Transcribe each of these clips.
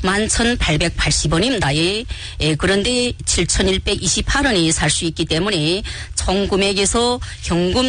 11,880원입니다. 예, 그런데 7,128원이 살 수 있기 때문에 총 금액에서 현금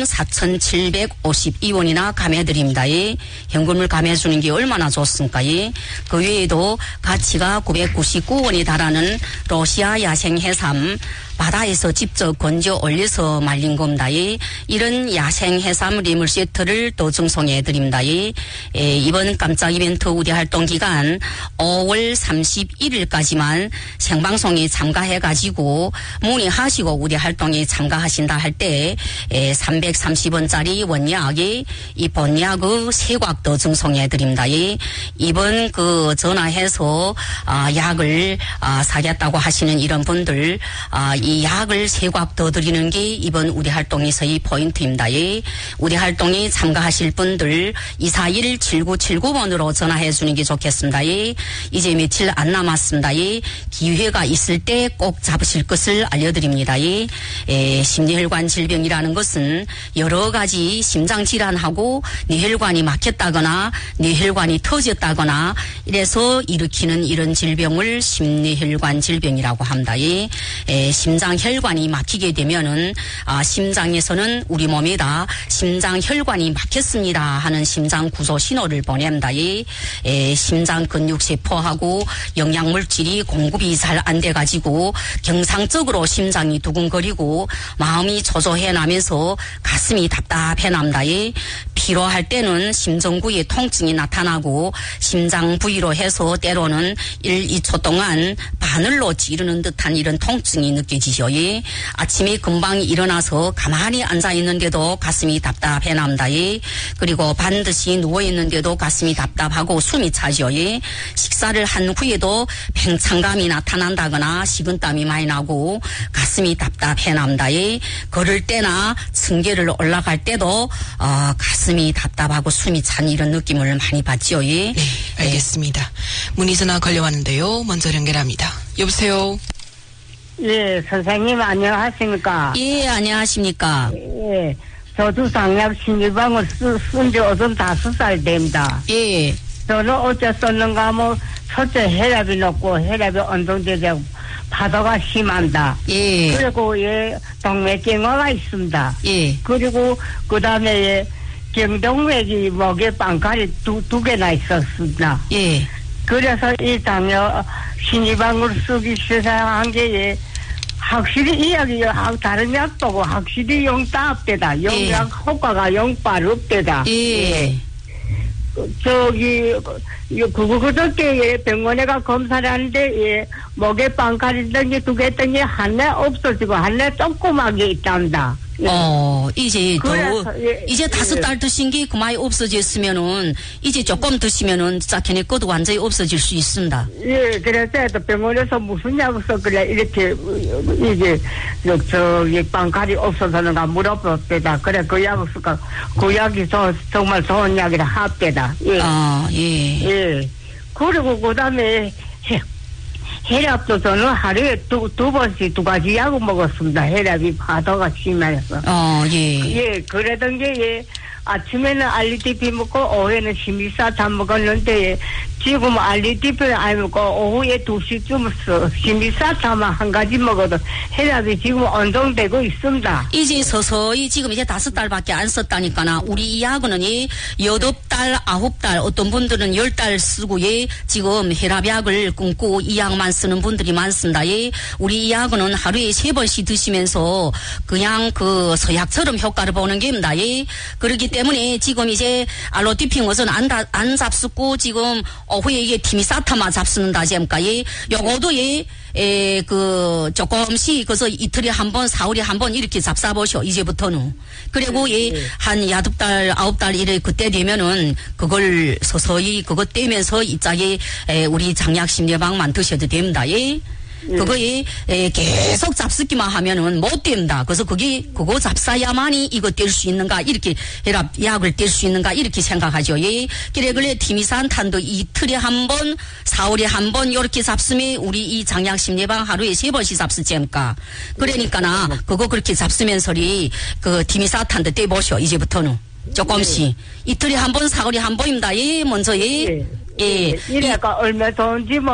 4,752원이나 감해드립니다. 예, 현금을 감해주는 게 얼마나 좋습니까? 예, 그 외에도 가치가 999원에 달하는 러시아 야생 해삼 바다에서 직접 건져 올려서 말린 겁니다. 예, 이런 야생 해삼 리물 세트를 또 증송해 드립니다. 예, 이번 깜짝 이벤트 우대 활동 기간 5월 31일까지만 생방송에 참가해 가지고 문의하시고 우대 활동에 참가하신다 할 때 330원짜리 원약에 이 본약의 세곽도 증송해 드립니다. 예, 이번 그 전화해서 약을 사겠다고 하시는 이런 분들 이 약을 세곽 더 드리는 게 이번 우대 활동에서의 포인트입니다. 예. 우대 활동에 참가하실 분들 241-7979번으로 전화해 주는 게 좋겠습니다. 예. 이제 며칠 안 남았습니다. 예. 기회가 있을 때 꼭 잡으실 것을 알려드립니다. 예. 심뇌혈관 질병이라는 것은 여러 가지 심장 질환하고 뇌혈관이 막혔다거나 뇌혈관이 터졌다거나 이래서 일으키는 이런 질병을 심뇌혈관 질병이라고 합니다. 예. 심장 혈관이 막히게 되면은 심장에서는 우리 몸에다 심장 혈관이 막혔습니다 하는 심장 구조 신호를 보냅니다. 심장 근육 세포하고 영양 물질이 공급이 잘 안 돼 가지고 경상적으로 심장이 두근거리고 마음이 초조해 나면서 가슴이 답답해 납니다. 피로할 때는 심전구에 통증이 나타나고 심장 부위로 해서 때로는 1, 2초 동안 바늘로 찌르는 듯한 이런 통증이 느껴지죠. 예. 아침에 금방 일어나서 가만히 앉아 있는데도 가슴이 답답해 납니다. 예. 그리고 반드시 누워 있는데도 가슴이 답답하고 숨이 차죠. 예. 식사를 한 후에도 팽창감이 나타난다거나 식은땀이 많이 나고 가슴이 답답해 납니다. 예. 걸을 때나 층계를 올라갈 때도 가슴이 답답하고 숨이 찬 이런 느낌을 많이 받죠. 예. 네, 알겠습니다. 문의 전화 걸려왔는데요. 먼저 연결합니다. 여보세요. 예, 선생님 안녕하십니까? 예, 안녕하십니까? 예, 저도 장약 신유방을 쓴 지 어떤 5살 됩니다. 예. 저는 어째 썼는가 하면 첫째 혈압이 높고 혈압이 언동되고 파도가 심한다. 예. 그리고 예, 동맥경화가 있습니다. 예. 그리고 그 다음에 예, 경동맥이 목에 빵칼이 두 개나 있었습니다. 예. 그래서 이 당뇨 신이방을 쓰기 시작한 게 예, 확실히 이 약이 다른 약도고 확실히 영다 없대다. 영약 효과가 영빨 없대다. 예. 저기 그저께 병원에 가 검사를 하는데 예, 목에 빵칼이 있던 게 2개 있던 게 하나 없어지고 하나 조그맣게 있답니다. 예. 이제 그래서, 이제 5달 드신 게 그만이 없어졌으면은 이제 조금 드시면은 자기네 것도 완전히 없어질 수 있습니다. 예, 그래서 또 병원에서 무슨 약을 썼길래 이렇게 이게 저기 빵칼이 없어서는가 물어봤대다. 그래 그 약을 쓸까 그 약이 정말 좋은 약이라 합대다. 예. 예. 예. 그리고 그다음에 혈압도 저는 하루에 두 번씩 2가지 약을 먹었습니다. 혈압이 파도가 심해서. 예. 예, 그러던 게, 예, 아침에는 알리티피 먹고, 오후에는 심리사탕 먹었는데, 예, 지금 알리티피를 안 먹고, 오후에 2시쯤 심리사탕만 1가지 먹어도 혈압이 지금 안정되고 있습니다. 이제 서서히 지금 이제 5달밖에 안 썼다니까나, 우리 이 약은 8달, 9달, 어떤 분들은 10달 쓰고, 예, 지금 혈압약을 끊고 이 약만 쓰는 분들이 많습니다. 예, 우리 이 약은 하루에 3번씩 드시면서 그냥 그 서약처럼 효과를 보는 겁니다. 예, 그렇기 때문에 지금 이제 알로티핑 우선 안 잡수고 지금 오후에 이게 티미사타만 잡수는다 지금까 예, 요거도 그 조금씩 그래서 이틀에 한 번, 4일에 한 번 이렇게 잡숴보셔 이제부터는. 그리고 한 8달, 9달 이래 그때 되면은 그걸 서서히 그것 떼면서 이짝에 우리 장약심리방만 드셔도 됩니다. 예. 그거에 계속 잡수기만 하면은 못 됩니다. 그래서 그거 잡사야만이 이거 뗄 수 있는가 이렇게 약을 뗄 수 있는가 이렇게 생각하죠. 예. 그래 티미산탄도 이틀에 한 번, 4일에 한 번 이렇게 잡수면 우리 이 장약심리방 하루에 3번씩 잡수지않까. 그러니까나 그거 그렇게 잡수면서리 그 티미산탄도 떼보셔 이제부터는 조금씩 이틀에 한 번, 4일에 한 번입니다. 예, 먼저 예. 이래가 얼마 좋은지